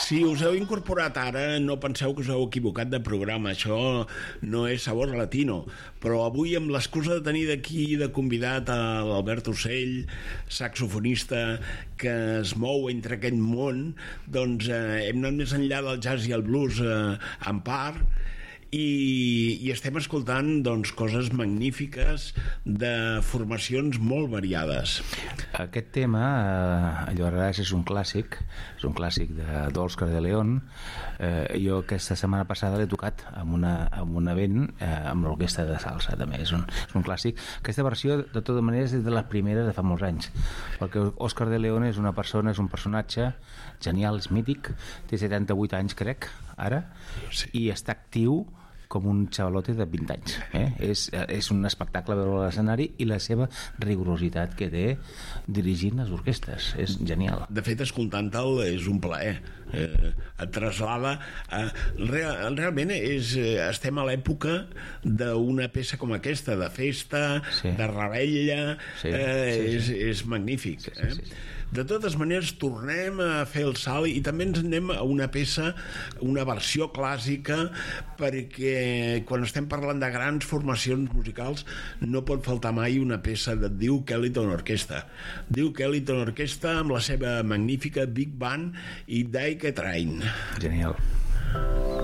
Si us heu incorporat ara, no penseu que us heu equivocat de programa. Això no és Sabor Latino. Però avui, amb l'excusa de tenir d'aquí de convidat a l'Albert Ocell, saxofonista que es mou entre aquest món, doncs hem anat més enllà del jazz i el blues en part, i estem escoltant doncs, coses magnífiques de formacions molt variades. Aquest tema, Alluararàs, és un clàssic d'Òscar de León. Jo aquesta setmana passada l'he tocat en un event amb l'orquestra de salsa també. És un clàssic. Aquesta versió de totes maneres és de les primeres de fa molts anys, perquè Òscar de León és un personatge genial, és mític, té 78 anys crec ara, sí. I està actiu com un xavalote de 20 anys. És un espectacle veure l'escenari i la seva rigorositat que té dirigint les orquestres. És genial. De fet, escoltant-te'l és un plaer. Et traslada... Realment estem a l'època d'una peça com aquesta, de festa, sí. De revetlla, sí. És magnífic. Sí. De totes maneres, tornem a fer el salt i també ens anem a una peça, una versió clàssica, perquè quan estem parlant de grans formacions musicals no pot faltar mai una peça de Duke Ellington Orquestra. Duke Ellington Orquestra amb la seva magnífica Big Band i Dike Train. Genial.